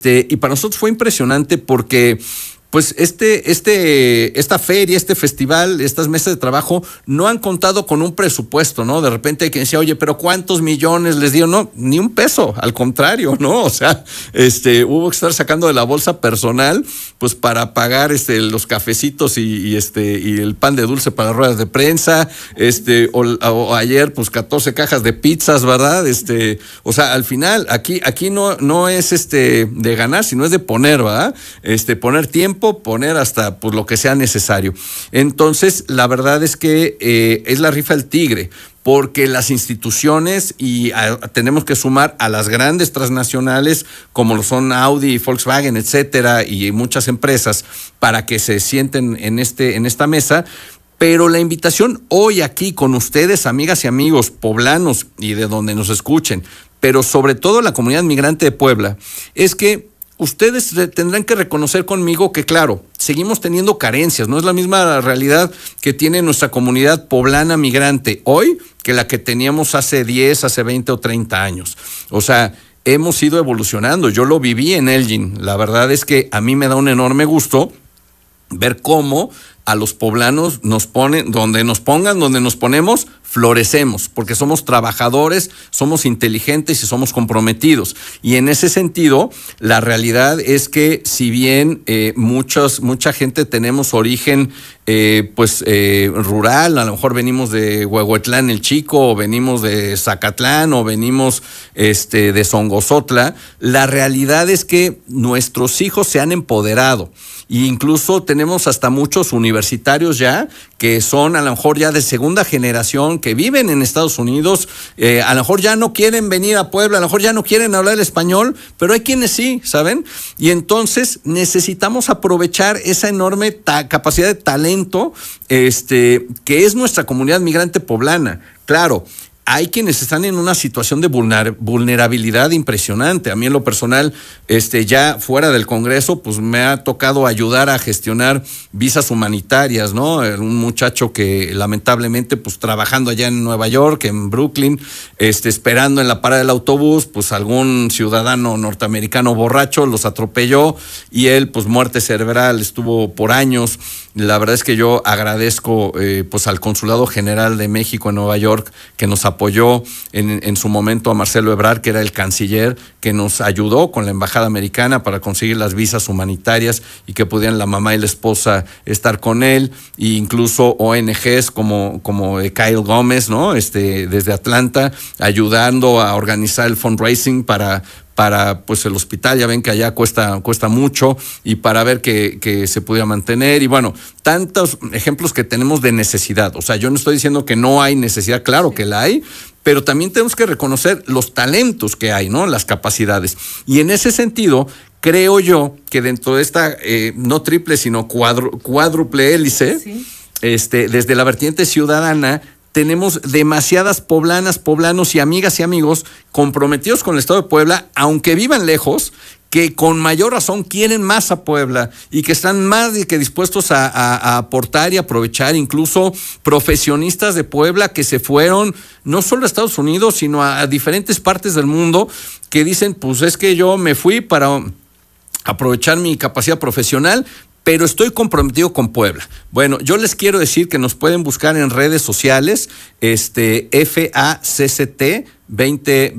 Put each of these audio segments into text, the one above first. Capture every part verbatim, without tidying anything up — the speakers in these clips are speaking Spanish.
Este, y para nosotros fue impresionante porque pues este, este, esta feria, este festival, estas mesas de trabajo no han contado con un presupuesto, ¿no? De repente hay quien decía, oye, pero ¿cuántos millones les dio? No, ni un peso, al contrario, ¿no? O sea, este, hubo que estar sacando de la bolsa personal, pues para pagar este, los cafecitos y, y este, y el pan de dulce para ruedas de prensa, este, o, o ayer, pues catorce cajas de pizzas, ¿verdad? Este, o sea, al final, aquí, aquí no, no es este de ganar, sino es de poner, ¿verdad? Este, poner tiempo, poner hasta pues lo que sea necesario. Entonces, la verdad es que eh, es la rifa del tigre, porque las instituciones, y a, tenemos que sumar a las grandes transnacionales, como lo son Audi, Volkswagen, etcétera, y muchas empresas, para que se sienten en, este, en esta mesa. Pero la invitación hoy aquí con ustedes, amigas y amigos poblanos y de donde nos escuchen, pero sobre todo la comunidad migrante de Puebla, es que ustedes tendrán que reconocer conmigo que, claro, seguimos teniendo carencias. No es la misma realidad que tiene nuestra comunidad poblana migrante hoy que la que teníamos hace diez, hace veinte o treinta años. O sea, hemos ido evolucionando. Yo lo viví en Elgin. La verdad es que a mí me da un enorme gusto ver cómo a los poblanos nos ponen, donde nos pongan, donde nos ponemos, florecemos, porque somos trabajadores, somos inteligentes y somos comprometidos. Y en ese sentido, la realidad es que si bien eh, muchos, mucha gente tenemos origen eh, pues eh, rural, a lo mejor venimos de Huehuetlán el Chico, o venimos de Zacatlán, o venimos este, de Songozotla, la realidad es que nuestros hijos se han empoderado. E incluso tenemos hasta muchos universitarios ya que son a lo mejor ya de segunda generación, que viven en Estados Unidos, eh, a lo mejor ya no quieren venir a Puebla, a lo mejor ya no quieren hablar el español, pero hay quienes sí, ¿saben? Y entonces necesitamos aprovechar esa enorme ta- capacidad de talento este, que es nuestra comunidad migrante poblana. Claro, hay quienes están en una situación de vulner- vulnerabilidad impresionante. A mí en lo personal, este, ya fuera del Congreso, pues me ha tocado ayudar a gestionar visas humanitarias, ¿no? Un muchacho que lamentablemente, pues trabajando allá en Nueva York, en Brooklyn, este, esperando en la parada del autobús, pues algún ciudadano norteamericano borracho los atropelló y él, pues muerte cerebral, estuvo por años. La verdad es que yo agradezco eh, pues al Consulado General de México en Nueva York, que nos apoyó en, en su momento, a Marcelo Ebrard, que era el canciller, que nos ayudó con la embajada americana para conseguir las visas humanitarias y que pudieran la mamá y la esposa estar con él, e incluso O N Ges como, como Kyle Gómez, ¿no? Este, desde Atlanta, ayudando a organizar el fundraising para para pues el hospital, ya ven que allá cuesta, cuesta mucho, y para ver que, que se pudiera mantener, y bueno, tantos ejemplos que tenemos de necesidad. O sea, yo no estoy diciendo que no hay necesidad, claro que la hay, pero también tenemos que reconocer los talentos que hay, ¿no? Las capacidades. Y en ese sentido, creo yo que dentro de esta, eh, no triple, sino cuadru, cuádruple hélice, sí. este, desde la vertiente ciudadana, tenemos demasiadas poblanas, poblanos y amigas y amigos comprometidos con el Estado de Puebla, aunque vivan lejos, que con mayor razón quieren más a Puebla y que están más que dispuestos a, a, a aportar y aprovechar, incluso profesionistas de Puebla que se fueron no solo a Estados Unidos, sino a, a diferentes partes del mundo, que dicen, pues es que yo me fui para aprovechar mi capacidad profesional, pero estoy comprometido con Puebla. Bueno, yo les quiero decir que nos pueden buscar en redes sociales, este F A C C T veinte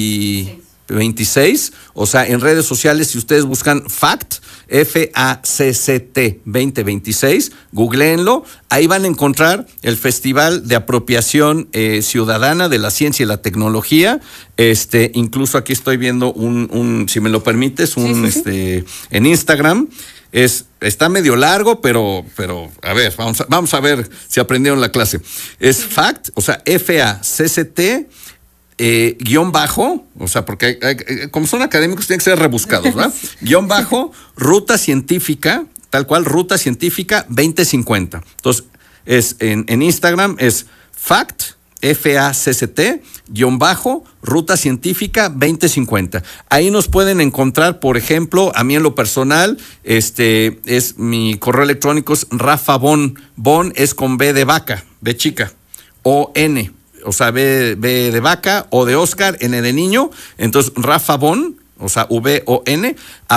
veintiséis, o sea, en redes sociales, si ustedes buscan FACT, F A C C T veinte veintiséis, googleenlo, ahí van a encontrar el Festival de Apropiación eh, Ciudadana de la Ciencia y la Tecnología. Este, incluso aquí estoy viendo un, un si me lo permites, un sí, sí, este, sí. en Instagram. Es, está medio largo, pero, pero a ver, vamos a, vamos a ver si aprendieron la clase. Es FACT, o sea, F A C C T, eh, guión bajo, o sea, porque hay, hay, como son académicos tienen que ser rebuscados, ¿verdad? Guión bajo, ruta científica, tal cual, ruta científica veinte cincuenta. Entonces, es en, en Instagram es FACT, F A C C T, guión bajo, ruta científica veinte cincuenta. Ahí nos pueden encontrar, por ejemplo, a mí en lo personal, este es mi correo electrónico es Rafa Bon, Bon es con B de vaca, B chica, O N, o sea, B, B de vaca, O de Oscar, N de niño, entonces Rafa Bon, o sea, V O N,